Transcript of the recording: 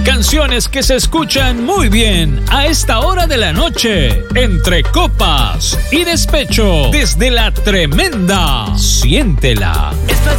Canciones que se escuchan muy bien a esta hora de la noche, entre copas y despecho, desde la tremenda. Siéntela.